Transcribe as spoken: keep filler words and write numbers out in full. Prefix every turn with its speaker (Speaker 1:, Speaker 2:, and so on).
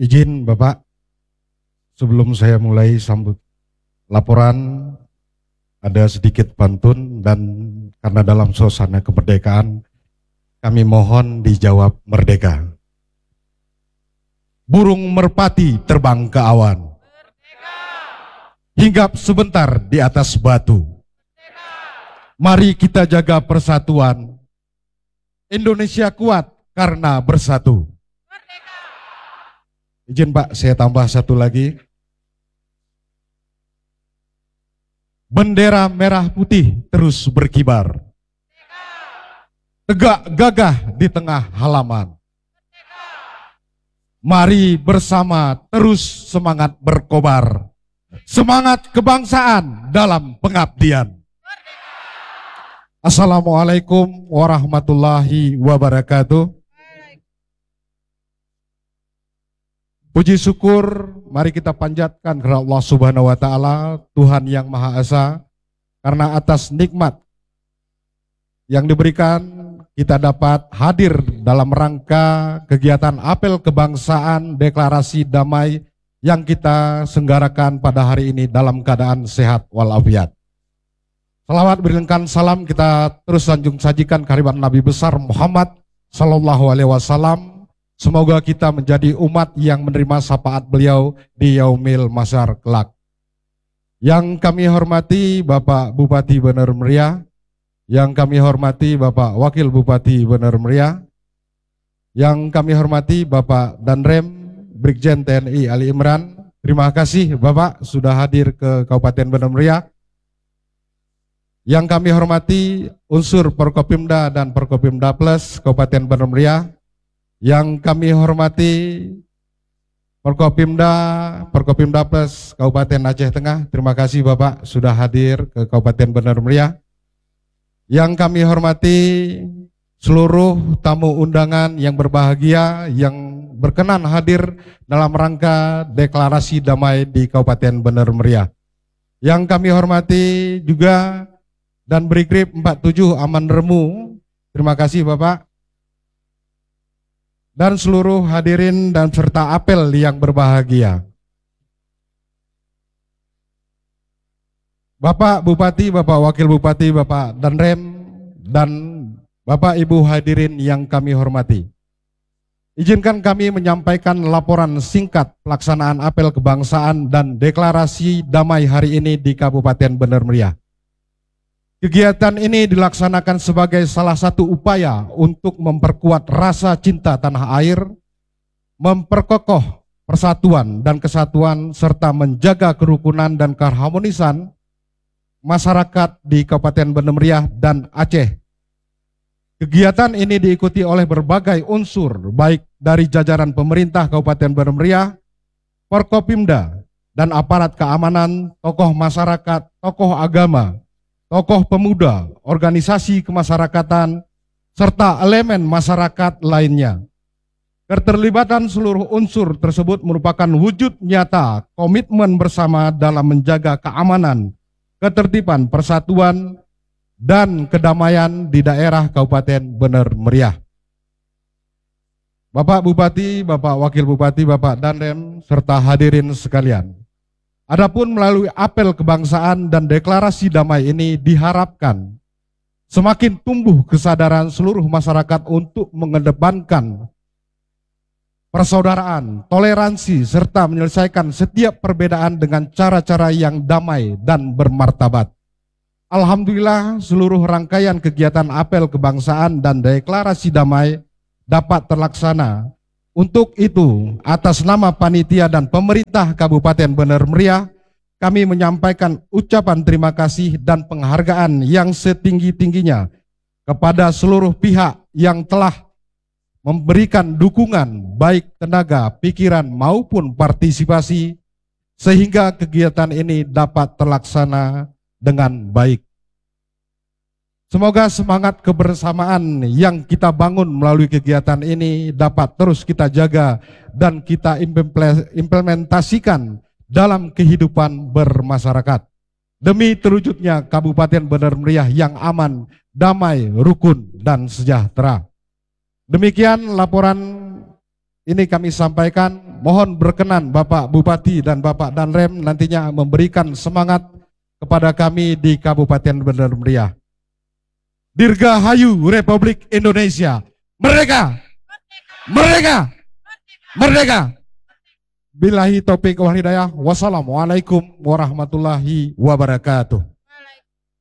Speaker 1: Izin Bapak, sebelum saya mulai sambut laporan, ada sedikit pantun dan karena dalam suasana kemerdekaan, kami mohon dijawab merdeka. Burung merpati terbang ke awan, hinggap sebentar di atas batu. Mari kita jaga persatuan, Indonesia kuat karena bersatu. Izin Pak, saya tambah satu lagi. Bendera merah putih terus berkibar, tegak gagah di tengah halaman. Mari bersama terus semangat berkobar, semangat kebangsaan dalam pengabdian. Assalamualaikum warahmatullahi wabarakatuh. Puji syukur mari kita panjatkan kepada Allah Subhanahu wa taala, Tuhan yang Maha Esa, karena atas nikmat yang diberikan kita dapat hadir dalam rangka kegiatan apel kebangsaan deklarasi damai yang kita senggarakan pada hari ini dalam keadaan sehat walafiat. Salawat beriringkan salam kita terus sanjung sajikan kehadirat Nabi besar Muhammad sallallahu alaihi wasallam. Semoga kita menjadi umat yang menerima syafaat beliau di yaumil masyar kelak. Yang kami hormati Bapak Bupati Bener Meriah, yang kami hormati Bapak Wakil Bupati Bener Meriah, yang kami hormati Bapak Danrem Brigjen T N I Ali Imran. Terima kasih Bapak sudah hadir ke Kabupaten Bener Meriah. Yang kami hormati unsur Forkopimda dan Forkopimda Plus Kabupaten Bener Meriah. Yang kami hormati Forkopimda, Forkopimda Plus Kabupaten Aceh Tengah. Terima kasih Bapak sudah hadir ke Kabupaten Bener Meriah. Yang kami hormati seluruh tamu undangan yang berbahagia yang berkenan hadir dalam rangka deklarasi damai di Kabupaten Bener Meriah. Yang kami hormati juga dan Brigrip empat puluh tujuh Aman Remu. Terima kasih Bapak. Dan seluruh hadirin dan serta apel yang berbahagia. Bapak Bupati, Bapak Wakil Bupati, Bapak Danrem, dan Bapak Ibu hadirin yang kami hormati. Izinkan kami menyampaikan laporan singkat pelaksanaan apel kebangsaan dan deklarasi damai hari ini di Kabupaten Bener Meriah. Kegiatan ini dilaksanakan sebagai salah satu upaya untuk memperkuat rasa cinta tanah air, memperkokoh persatuan dan kesatuan, serta menjaga kerukunan dan keharmonisan masyarakat di Kabupaten Bener Meriah dan Aceh. Kegiatan ini diikuti oleh berbagai unsur, baik dari jajaran pemerintah Kabupaten Bener Meriah, Forkopimda, dan aparat keamanan, tokoh masyarakat, tokoh agama, tokoh pemuda, organisasi kemasyarakatan, serta elemen masyarakat lainnya. Keterlibatan seluruh unsur tersebut merupakan wujud nyata komitmen bersama dalam menjaga keamanan, ketertiban, persatuan, dan kedamaian di daerah Kabupaten Bener Meriah. Bapak Bupati, Bapak Wakil Bupati, Bapak Danrem, serta hadirin sekalian. Adapun melalui apel kebangsaan dan deklarasi damai ini diharapkan semakin tumbuh kesadaran seluruh masyarakat untuk mengedepankan persaudaraan, toleransi, serta menyelesaikan setiap perbedaan dengan cara-cara yang damai dan bermartabat. Alhamdulillah seluruh rangkaian kegiatan apel kebangsaan dan deklarasi damai dapat terlaksana. Untuk itu, atas nama panitia dan pemerintah Kabupaten Bener Meriah, kami menyampaikan ucapan terima kasih dan penghargaan yang setinggi-tingginya kepada seluruh pihak yang telah memberikan dukungan baik tenaga, pikiran maupun partisipasi sehingga kegiatan ini dapat terlaksana dengan baik. Semoga semangat kebersamaan yang kita bangun melalui kegiatan ini dapat terus kita jaga dan kita implementasikan dalam kehidupan bermasyarakat. Demi terwujudnya Kabupaten Bener Meriah yang aman, damai, rukun, dan sejahtera. Demikian laporan ini kami sampaikan, mohon berkenan Bapak Bupati dan Bapak Danrem nantinya memberikan semangat kepada kami di Kabupaten Bener Meriah. Dirgahayu Republik Indonesia, merdeka, merdeka, merdeka. Billahi taufiq wal hidayah. Wassalamualaikum warahmatullahi wabarakatuh.